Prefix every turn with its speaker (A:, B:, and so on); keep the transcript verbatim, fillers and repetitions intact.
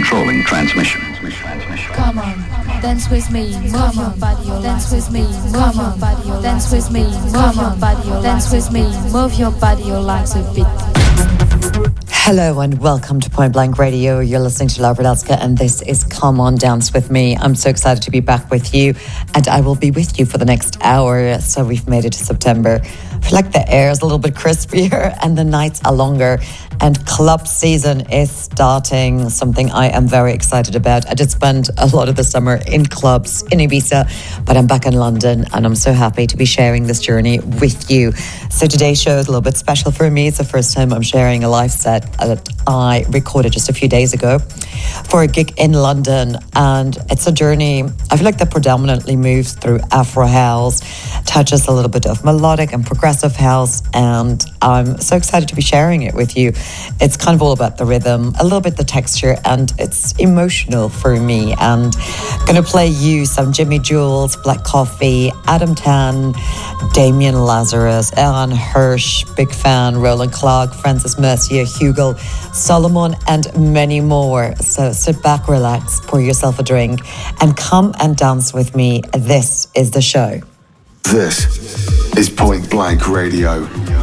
A: controlling transmission.
B: Come on, dance with me, move your body, dance with me, move your body, dance with me, move your body, dance with me, move your body, your legs a bit.
C: Hello and welcome to Point Blank Radio. You're listening to Laura Brodowska and this is Come On Dance With Me. I'm so excited to be back with you and I will be with you for the next hour. So we've made it to September. I feel like the air is a little bit crispier and the nights are longer and club season is starting, something I am very excited about. I did spend a lot of the summer in clubs in Ibiza, but I'm back in London and I'm so happy to be sharing this journey with you. So today's show is a little bit special for me. It's the first time I'm sharing a live set that I recorded just a few days ago for a gig in London, and it's a journey I feel like that predominantly moves through Afro house, touches a little bit of melodic and progressive house, and I'm so excited to be sharing it with you. It's kind of all about the rhythm, a little bit the texture, and it's emotional for me. And I'm gonna play you some Jimmy Jules, Black Coffee, Adam Tan, Damien Lazarus, Aaron Hirsch, big fan, Roland Clark, Francis Mercier, Hugo Solomon, and many more. So sit back, relax, pour yourself a drink, and come and dance with me. This is the show.
D: This is Point Blank Radio.